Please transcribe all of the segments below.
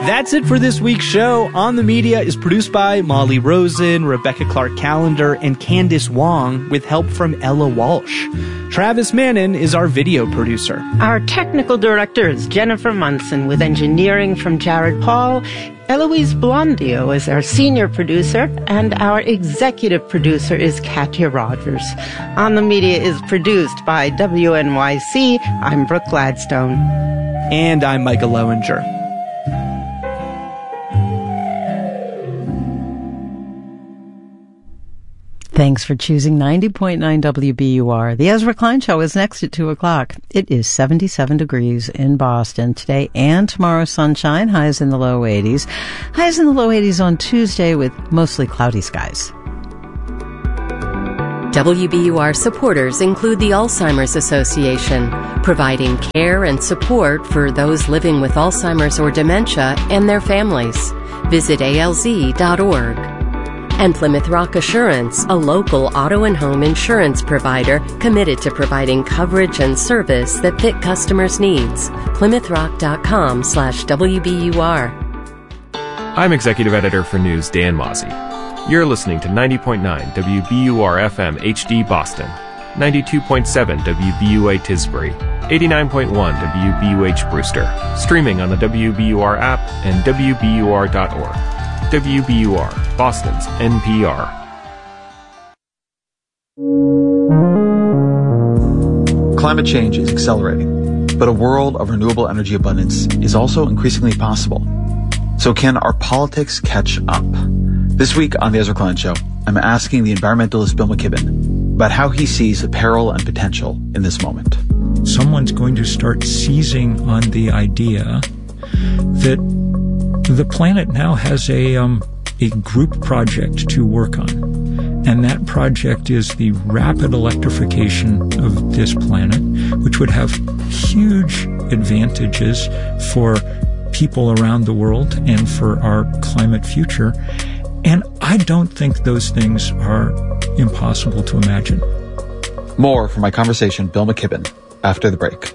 That's it for this week's show. On the Media is produced by Molly Rosen, Rebecca Clark-Callender, and Candice Wong, with help from Ella Walsh. Travis Mannon is our video producer. Our technical director is Jennifer Munson, with engineering from Jared Paul. Eloise Blondio is our senior producer, and our executive producer is Katya Rogers. On the Media is produced by WNYC. I'm Brooke Gladstone. And I'm Micah Lowinger. Thanks for choosing 90.9 WBUR. The Ezra Klein Show is next at 2 o'clock. It is 77 degrees in Boston today and tomorrow. Sunshine, highs in the low 80s. Highs in the low 80s on Tuesday with mostly cloudy skies. WBUR supporters include the Alzheimer's Association, providing care and support for those living with Alzheimer's or dementia and their families. Visit alz.org. And Plymouth Rock Assurance, a local auto and home insurance provider committed to providing coverage and service that fit customers' needs. PlymouthRock.com/WBUR. I'm Executive Editor for News Dan Mozzie. You're listening to 90.9 WBUR FM HD Boston, 92.7 WBUA Tisbury, 89.1 WBUH Brewster, streaming on the WBUR app and WBUR.org. WBUR, Boston's NPR. Climate change is accelerating, but a world of renewable energy abundance is also increasingly possible. So can our politics catch up? This week on The Ezra Klein Show, I'm asking the environmentalist Bill McKibben about how he sees the peril and potential in this moment. Someone's going to start seizing on the idea that the planet now has a group project to work on, and that project is the rapid electrification of this planet, which would have huge advantages for people around the world and for our climate future. And I don't think those things are impossible to imagine. More from my conversation with Bill McKibben after the break.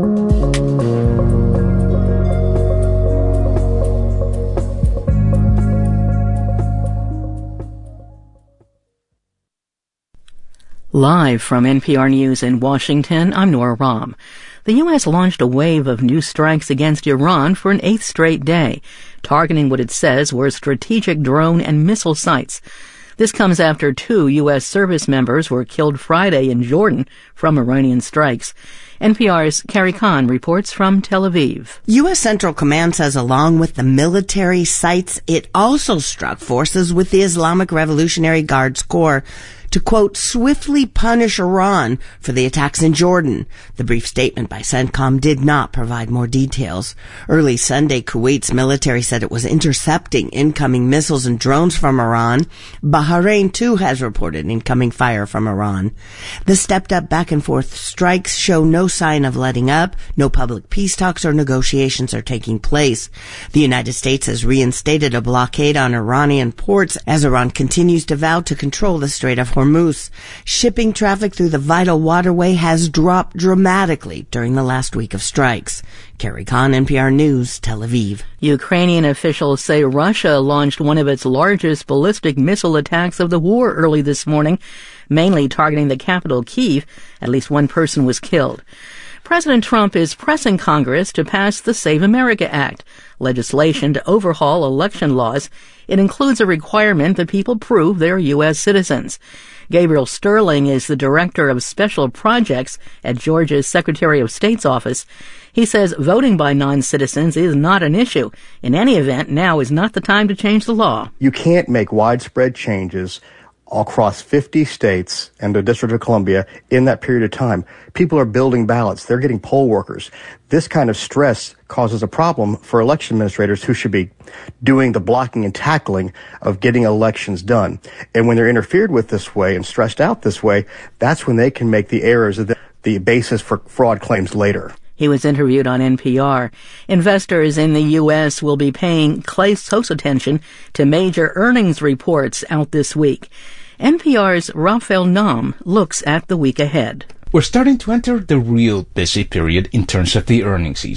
Live from NPR News in Washington, I'm Nora Rahm. The U.S. launched a wave of new strikes against Iran for an 8th straight day, targeting what it says were strategic drone and missile sites. This comes after 2 U.S. service members were killed Friday in Jordan from Iranian strikes. NPR's Carrie Kahn reports from Tel Aviv. U.S. Central Command says along with the military sites, it also struck forces with the Islamic Revolutionary Guards Corps to, quote, swiftly punish Iran for the attacks in Jordan. The brief statement by CENTCOM did not provide more details. Early Sunday, Kuwait's military said it was intercepting incoming missiles and drones from Iran. Bahrain, too, has reported incoming fire from Iran. The stepped-up back-and-forth strikes show no sign of letting up. No public peace talks or negotiations are taking place. The United States has reinstated a blockade on Iranian ports as Iran continues to vow to control the Strait of Hormuz. Shipping traffic through the vital waterway has dropped dramatically during the last week of strikes. Carrie Kahn, NPR News, Tel Aviv. Ukrainian officials say Russia launched one of its largest ballistic missile attacks of the war early this morning, mainly targeting the capital, Kyiv. At least one person was killed. President Trump is pressing Congress to pass the Save America Act, legislation to overhaul election laws. It includes a requirement that people prove they're U.S. citizens. Gabriel Sterling is the director of special projects at Georgia's Secretary of State's office. He says voting by non-citizens is not an issue. In any event, now is not the time to change the law. You can't make widespread changes across 50 states and the District of Columbia in that period of time. People are building ballots. They're getting poll workers. This kind of stress causes a problem for election administrators who should be doing the blocking and tackling of getting elections done. And when they're interfered with this way and stressed out this way, that's when they can make the errors of the basis for fraud claims later. He was interviewed on NPR. Investors in the U.S. will be paying close attention to major earnings reports out this week. NPR's Raphael Naum looks at the week ahead. We're starting to enter the real busy period in terms of the earnings season.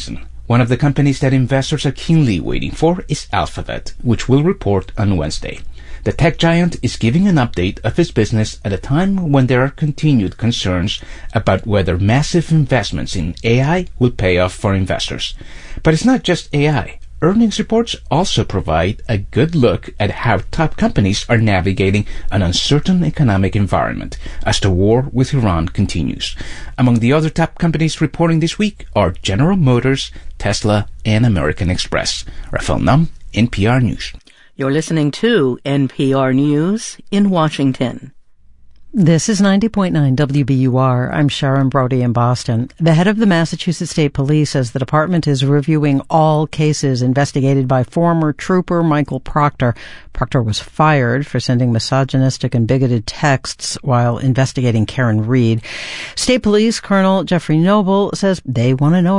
One of the companies that investors are keenly waiting for is Alphabet, which will report on Wednesday. The tech giant is giving an update of its business at a time when there are continued concerns about whether massive investments in AI will pay off for investors. But it's not just AI. Earnings reports also provide a good look at how top companies are navigating an uncertain economic environment as the war with Iran continues. Among the other top companies reporting this week are General Motors, Tesla, and American Express. Rafael Nam, NPR News. You're listening to NPR News in Washington. This is 90.9 WBUR. I'm Sharon Brody in Boston. The head of the Massachusetts State Police says the department is reviewing all cases investigated by former trooper Michael Proctor. Proctor was fired for sending misogynistic and bigoted texts while investigating Karen Reed. State Police Colonel Jeffrey Noble says they want to know